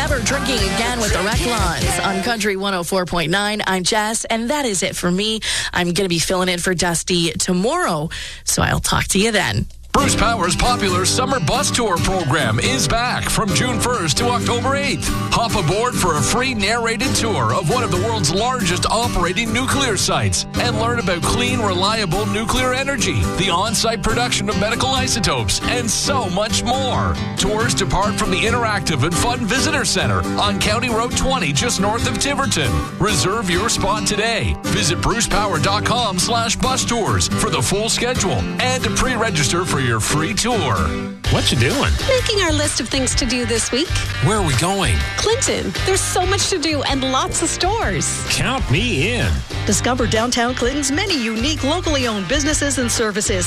Never Drinking Again with the Recklons on Country 104.9. I'm Jess, and that is it for me. I'm going to be filling in for Dusty tomorrow, so I'll talk to you then. Bruce Power's popular summer bus tour program is back from June 1st to October 8th. Hop aboard for a free narrated tour of one of the world's largest operating nuclear sites and learn about clean, reliable nuclear energy, the on-site production of medical isotopes, and so much more. Tours depart from the interactive and fun visitor center on County Road 20 just north of Tiverton. Reserve your spot today. Visit brucepower.com/bus tours for the full schedule and to pre-register for your free tour. What you doing? Making our list of things to do this week. Where are we going? Clinton. There's so much to do and lots of stores. Count me in. Discover downtown Clinton's many unique locally owned businesses and services.